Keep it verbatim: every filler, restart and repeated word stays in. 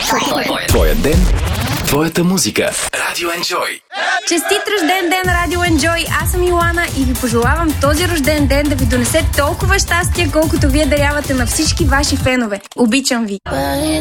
Твоя ден, твоята музика. Радио Enjoy. Честит рожден ден, Радио Enjoy! Аз съм Йоана и ви пожелавам този рожден ден да ви донесе толкова щастие, колкото вие дарявате на всички ваши фенове. Обичам ви!